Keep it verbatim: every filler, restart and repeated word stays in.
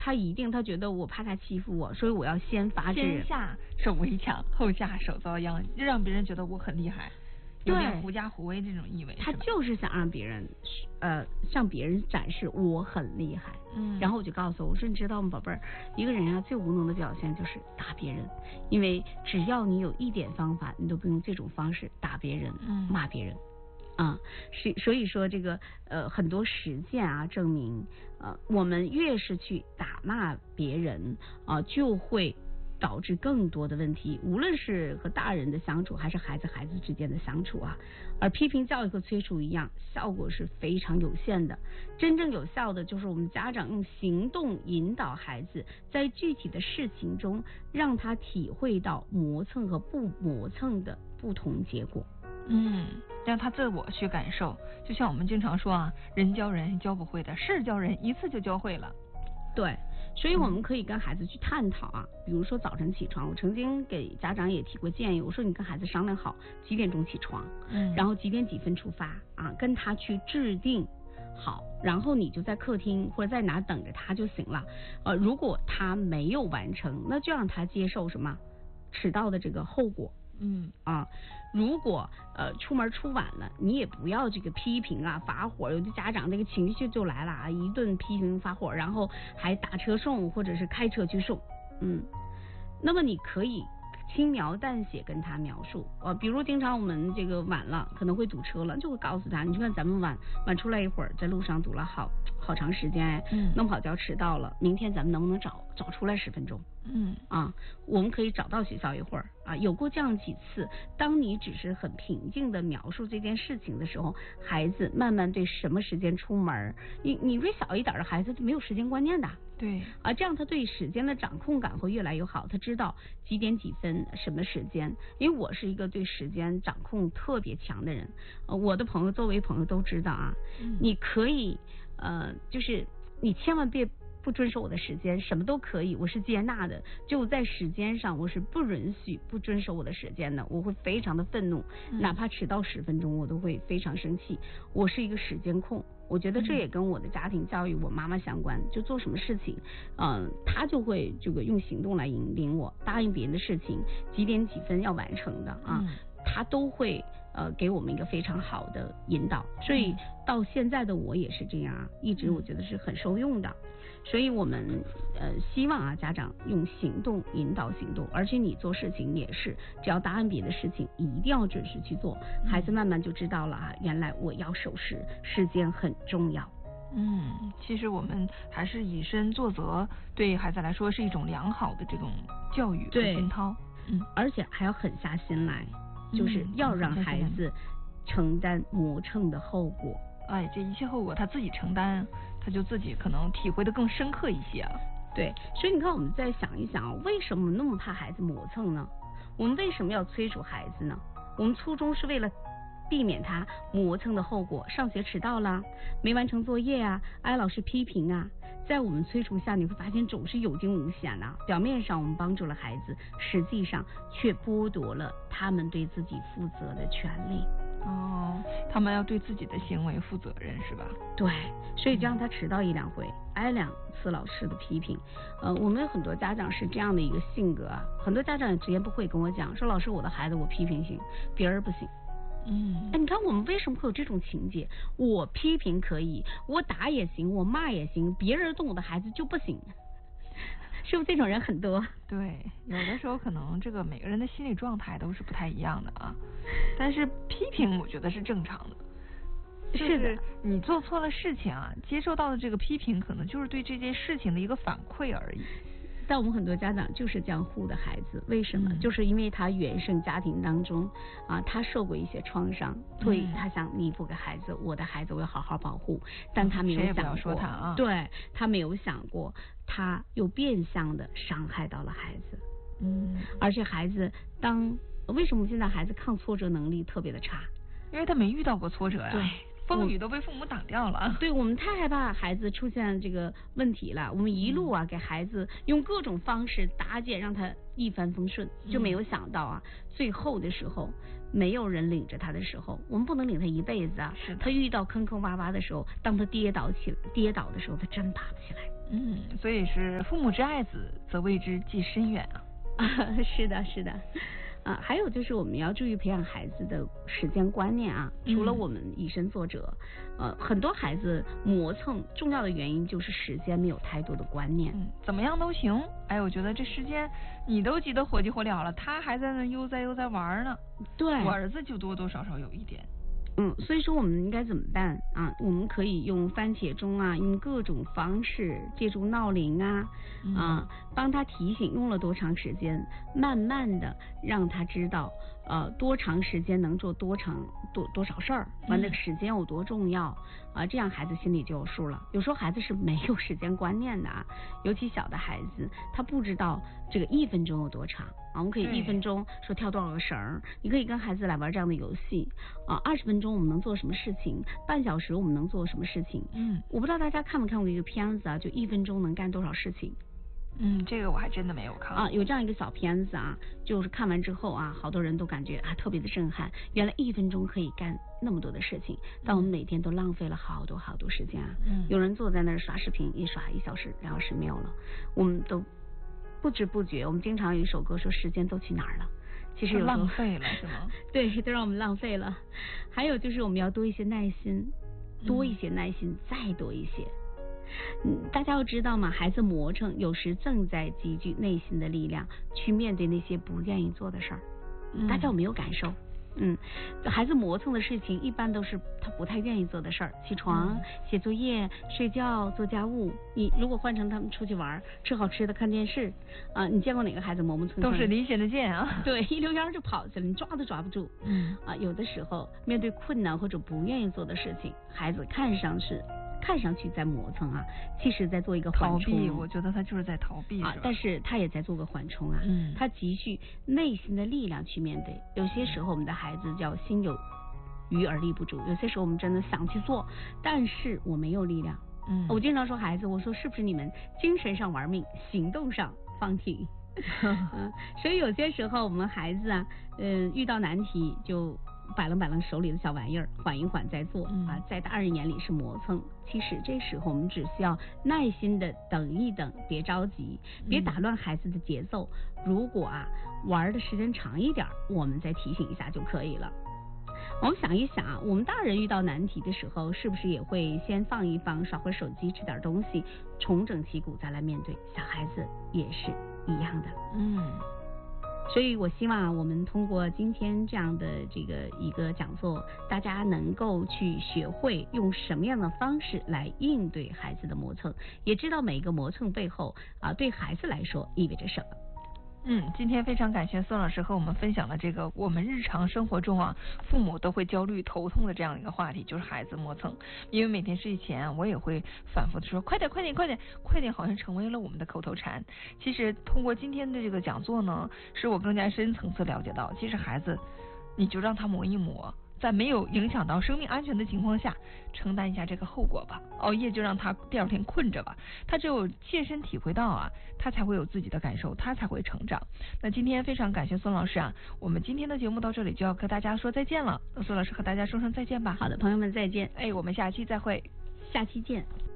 他一定他觉得我怕他欺负我，所以我要先发制人， 先下手为强，后下手遭殃，让别人觉得我很厉害，有点狐假虎威这种意味。 他就是想让别人呃向别人展示我很厉害。嗯，然后我就告诉我，我说你知道吗，宝贝儿，一个人啊最无能的表现就是打别人，因为只要你有一点方法，你都不用这种方式打别人，嗯，骂别人。啊，是所以说这个呃很多实践啊证明，呃我们越是去打骂别人啊、呃，就会导致更多的问题，无论是和大人的相处，还是孩子孩子之间的相处啊。而批评教育和催促一样，效果是非常有限的。真正有效的就是我们家长用行动引导孩子，在具体的事情中，让他体会到磨蹭和不磨蹭的不同结果。 嗯，让他自我去感受，就像我们经常说啊，人教人教不会的，事教人一次就教会了。 对，所以我们可以跟孩子去探讨啊，比如说早晨起床，我曾经给家长也提过建议，我说你跟孩子商量好几点钟起床，嗯，然后几点几分出发啊，跟他去制定好，然后你就在客厅或者在哪等着他就行了。呃，如果他没有完成，那就让他接受什么迟到的这个后果。嗯啊，如果呃出门出晚了，你也不要这个批评啊发火，有的家长这个情绪就来了啊，一顿批评发火，然后还打车送或者是开车去送，嗯，那么你可以轻描淡写跟他描述，呃，比如经常我们这个晚了可能会堵车了，就会告诉他，你看咱们晚晚出来一会儿，在路上堵了好好长时间，嗯，弄不好就要迟到了，明天咱们能不能早早出来十分钟？嗯啊，我们可以找到学校一会儿啊，有过这样几次，当你只是很平静的描述这件事情的时候，孩子慢慢对什么时间出门，你你越小一点的孩子就没有时间观念的， 对啊，这样他对时间的掌控感会越来越好，他知道几点几分什么时间。因为我是一个对时间掌控特别强的人，呃，我的朋友周围朋友都知道啊，嗯、你可以呃，就是你千万别不遵守我的时间，什么都可以，我是接纳的，就在时间上我是不允许不遵守我的时间的，我会非常的愤怒，嗯、哪怕迟到十分钟我都会非常生气，我是一个时间控。我觉得这也跟我的家庭教育我妈妈相关，就做什么事情嗯、呃，她就会这个用行动来引领我，答应别人的事情几点几分要完成的啊，她都会呃给我们一个非常好的引导，所以到现在的我也是这样，一直我觉得是很受用的。所以我们呃希望啊家长用行动引导行动，而且你做事情也是，只要答应别的事情一定要准时去做，孩子慢慢就知道了啊，原来我要守时，时间很重要。 嗯，其实我们还是以身作则，对孩子来说是一种良好的这种教育和熏陶。 嗯，而且还要狠下心来，就是要让孩子承担磨蹭的后果。 哎，这一切后果他自己承担，他就自己可能体会的更深刻一些啊。 对，所以你看，我们再想一想，为什么那么怕孩子磨蹭呢？我们为什么要催促孩子呢？我们初衷是为了避免他磨蹭的后果，上学迟到啦，没完成作业啊，挨老师批评啊。在我们催促下，你会发现总是有惊无险呐、啊。表面上我们帮助了孩子，实际上却剥夺了他们对自己负责的权利。 哦，他们要对自己的行为负责任是吧？ 对，所以就让他迟到一两回，挨两次老师的批评。呃，我们有很多家长是这样的一个性格啊，很多家长也直言不讳跟我讲说，老师，我的孩子我批评行，别人不行。嗯，哎，你看我们为什么会有这种情节？我批评可以，我打也行，我骂也行，别人动我的孩子就不行。是不是这种人很多？ 对，有的时候可能这个每个人的心理状态都是不太一样的啊。但是批评我觉得是正常的。是的，你做错了事情啊，接受到的这个批评可能就是对这件事情的一个反馈而已。 但我们很多家长就是这样护的孩子，为什么？嗯、就是因为他原生家庭当中啊，他受过一些创伤，所以他想弥补给孩子，我的孩子我要好好保护，但他没有想过，谁也不要说他啊， 对他没有想过，他又变相的伤害到了孩子。嗯，而且孩子当为什么现在孩子抗挫折能力特别的差？ 因为他没遇到过挫折呀。 对。 风雨都被父母挡掉了。 对，我们太害怕孩子出现这个问题了，我们一路啊给孩子用各种方式搭建，让他一帆风顺，就没有想到啊，嗯、最后的时候没有人领着他的时候，我们不能领他一辈子啊。 是他遇到坑坑洼洼的时候，当他跌倒起跌倒的时候，他真爬不起来。 嗯，所以是父母之爱子，则为之计深远啊。 是的，是的。啊，还有就是我们要注意培养孩子的时间观念啊。除了我们以身作则，嗯、呃，很多孩子磨蹭，重要的原因就是时间没有太多的观念。 嗯，怎么样都行。哎，我觉得这时间你都急得火急火燎了，他还在那悠哉悠哉玩呢。 对， 我儿子就多多少少有一点。 嗯，所以说我们应该怎么办啊？我们可以用番茄钟啊，用各种方式，借助闹铃啊，嗯、啊，帮他提醒用了多长时间，慢慢的让他知道，呃，多长时间能做多长多多少事儿，完那个时间有多重要啊，这样孩子心里就有数了。有时候孩子是没有时间观念的啊，尤其小的孩子，他不知道这个一分钟有多长。啊，我们可以一分钟说跳多少个绳儿，你可以跟孩子来玩这样的游戏啊。二十分钟我们能做什么事情？半小时我们能做什么事情？嗯，我不知道大家看没看过一个片子啊，就一分钟能干多少事情？ 嗯，这个我还真的没有看啊。有这样一个小片子啊，就是看完之后啊，好多人都感觉啊特别的震撼。原来一分钟可以干那么多的事情，但我们每天都浪费了好多好多时间啊。嗯，有人坐在那儿刷视频，一刷一小时、两小时没有了，我们都。不知不觉，我们经常有一首歌说时间都去哪儿了，其实有浪费了是吗？ 对，都让我们浪费了。还有就是我们要多一些耐心，多一些耐心，嗯、再多一些。嗯，大家要知道嘛，孩子磨蹭，有时正在积聚内心的力量，去面对那些不愿意做的事儿。嗯、大家有没有感受？嗯，孩子磨蹭的事情一般都是他不太愿意做的事儿，起床、写作业、睡觉、做家务。你如果换成他们出去玩，吃好吃的、看电视，啊、呃，你见过哪个孩子磨磨蹭蹭？ 都是离显得见啊。 对，一溜烟就跑去了，你抓都抓不住。嗯，啊，有的时候面对困难或者不愿意做的事情，孩子看上去。看上去在磨蹭啊，其实在做一个缓冲。 逃避，我觉得他就是在逃避啊，但是他也在做个缓冲啊。嗯，他积蓄内心的力量去面对。有些时候我们的孩子叫心有余而力不足，有些时候我们真的想去做，但是我没有力量。嗯，我经常说孩子，我说是不是你们精神上玩命，行动上放停？嗯，所以有些时候我们孩子啊，嗯、呃，遇到难题就。摆弄摆弄手里的小玩意儿，缓一缓再做、嗯、啊，在大人眼里是磨蹭。其实这时候我们只需要耐心的等一等，别着急，别打乱孩子的节奏。嗯、如果啊玩的时间长一点，我们再提醒一下就可以了。我们想一想啊，我们大人遇到难题的时候，是不是也会先放一放，耍会手机，吃点东西，重整旗鼓再来面对？小孩子也是一样的。嗯。所以我希望我们通过今天这样的这个一个讲座，大家能够去学会用什么样的方式来应对孩子的磨蹭，也知道每一个磨蹭背后啊，对孩子来说意味着什么。 嗯，今天非常感谢孙老师和我们分享了这个我们日常生活中啊，父母都会焦虑头痛的这样一个话题，就是孩子磨蹭。因为每天睡前我也会反复的说快点快点快点快点，好像成为了我们的口头禅。其实通过今天的这个讲座呢，使我更加深层次了解到，其实孩子你就让他磨一磨，在没有影响到生命安全的情况下，承担一下这个后果吧。熬夜就让他第二天困着吧，他只有切身体会到啊，他才会有自己的感受，他才会成长。那今天非常感谢孙老师啊，我们今天的节目到这里就要和大家说再见了。那孙老师和大家说声再见吧。 好的，朋友们再见。 哎，我们下期再会， 下期见。